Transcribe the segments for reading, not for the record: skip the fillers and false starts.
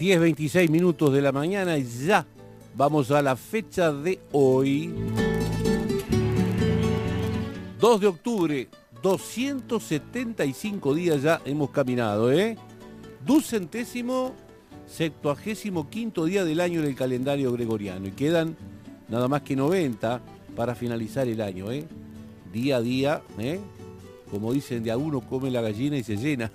10:26 minutos de la mañana y ya vamos a la fecha de hoy. 2 de octubre, 275 días ya hemos caminado, ¿eh? 275º día del año en el calendario gregoriano y quedan nada más que 90 para finalizar el año, ¿eh? Día a día, ¿eh? Como dicen, de a uno come la gallina y se llena.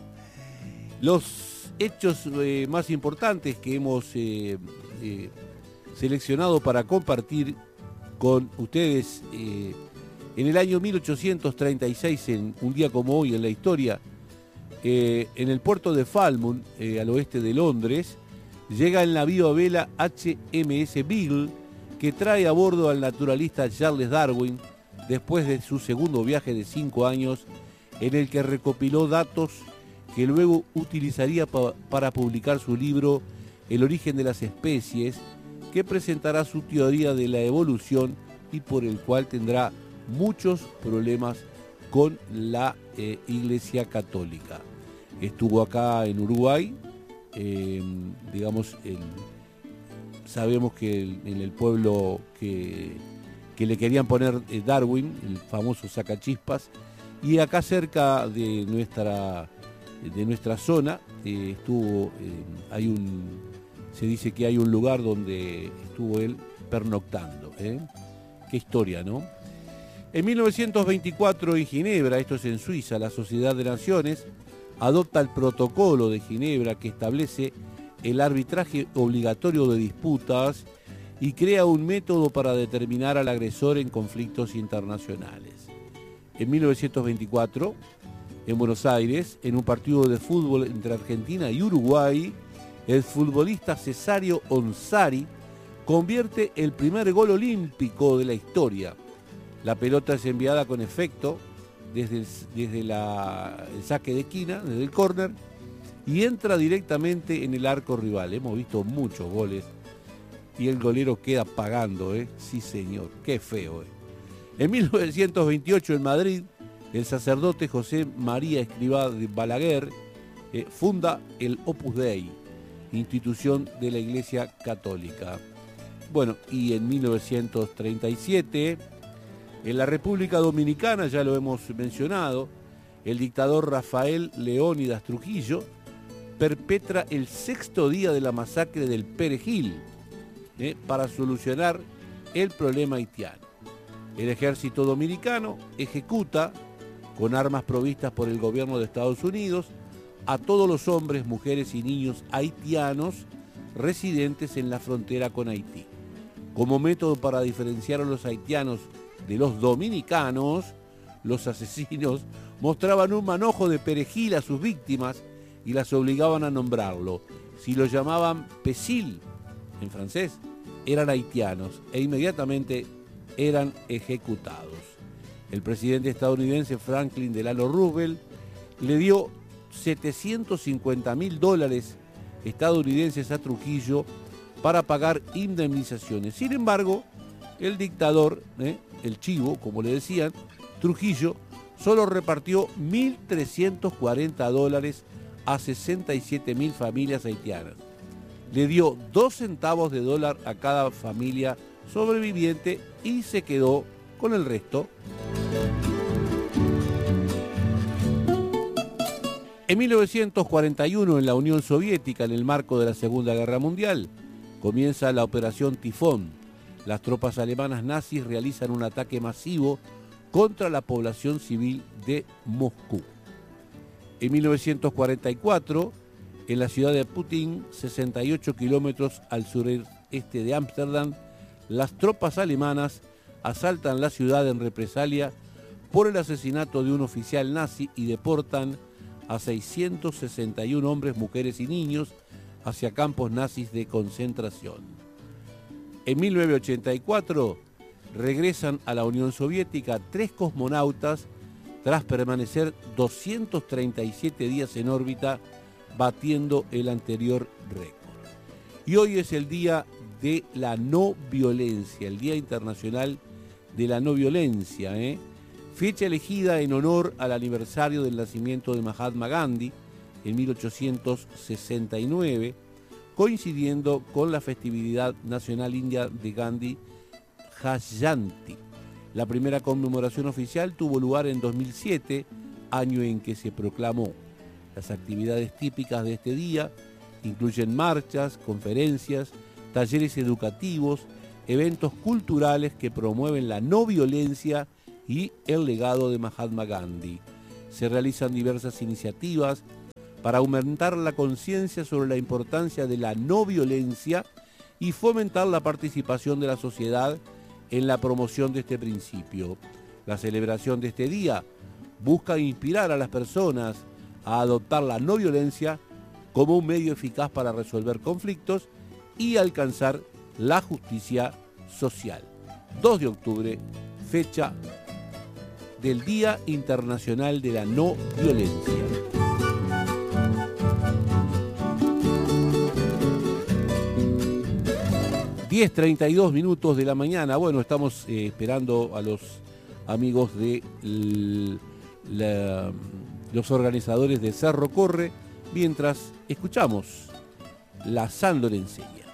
Los hechos más importantes que hemos seleccionado para compartir con ustedes en el año 1836, en un día como hoy en la historia, en el puerto de Falmouth, al oeste de Londres, llega el navío a vela HMS Beagle, que trae a bordo al naturalista Charles Darwin después de su segundo viaje de 5 años, en el que recopiló datos que luego utilizaría para publicar su libro El origen de las especies, que presentará su teoría de la evolución y por el cual tendrá muchos problemas con la Iglesia Católica. Estuvo acá en Uruguay, sabemos que en el pueblo que le querían poner Darwin, el famoso Sacachispas, y acá cerca de nuestra zona se dice que hay un lugar donde estuvo él pernoctando. Qué historia, ¿no? En 1924 en Ginebra, esto es en Suiza, la Sociedad de Naciones adopta el Protocolo de Ginebra que establece el arbitraje obligatorio de disputas y crea un método para determinar al agresor en conflictos internacionales. En 1924, en Buenos Aires, en un partido de fútbol entre Argentina y Uruguay, el futbolista Cesario Onsari convierte el primer gol olímpico de la historia. La pelota es enviada con efecto desde el saque de esquina, desde el córner, y entra directamente en el arco rival. Hemos visto muchos goles y el golero queda pagando, ¿eh? Sí, señor, qué feo, ¿eh? En 1928 en Madrid, el sacerdote José María Escrivá de Balaguer funda el Opus Dei, institución de la Iglesia Católica. Bueno, y en 1937, en la República Dominicana, ya lo hemos mencionado, el dictador Rafael Leónidas Trujillo perpetra el 6º día de la masacre del Perejil para solucionar el problema haitiano. El ejército dominicano ejecuta, con armas provistas por el gobierno de Estados Unidos, a todos los hombres, mujeres y niños haitianos residentes en la frontera con Haití. Como método para diferenciar a los haitianos de los dominicanos, los asesinos mostraban un manojo de perejil a sus víctimas y las obligaban a nombrarlo. Si lo llamaban pesil, en francés, eran haitianos e inmediatamente eran ejecutados. El presidente estadounidense Franklin Delano Roosevelt le dio $750.000 estadounidenses a Trujillo para pagar indemnizaciones. Sin embargo, el dictador, el chivo, como le decían, Trujillo, solo repartió $1.340 a 67.000 familias haitianas. Le dio 2 centavos de dólar a cada familia sobreviviente y se quedó con el resto. En 1941, en la Unión Soviética, en el marco de la Segunda Guerra Mundial, comienza la Operación Tifón. Las tropas alemanas nazis realizan un ataque masivo contra la población civil de Moscú. En 1944, en la ciudad de Putin, 68 kilómetros al sureste de Ámsterdam, las tropas alemanas asaltan la ciudad en represalia por el asesinato de un oficial nazi y deportan a 661 hombres, mujeres y niños hacia campos nazis de concentración. En 1984 regresan a la Unión Soviética 3 cosmonautas tras permanecer 237 días en órbita, batiendo el anterior récord. Y hoy es el día de la no violencia, el Día Internacional de la No Violencia, fecha elegida en honor al aniversario del nacimiento de Mahatma Gandhi en 1869, coincidiendo con la festividad nacional india de Gandhi Jayanti. La primera conmemoración oficial tuvo lugar en 2007, año en que se proclamó. Las actividades típicas de este día incluyen marchas, conferencias, talleres educativos, eventos culturales que promueven la no violencia y el legado de Mahatma Gandhi. Se realizan diversas iniciativas para aumentar la conciencia sobre la importancia de la no violencia y fomentar la participación de la sociedad en la promoción de este principio. La celebración de este día busca inspirar a las personas a adoptar la no violencia como un medio eficaz para resolver conflictos y alcanzar la justicia social. 2 de octubre, fecha del Día Internacional de la No Violencia. ...10:32 de la mañana. Bueno, estamos esperando a los amigos de los organizadores de Cerro Corre, mientras escuchamos la sanlorenseña.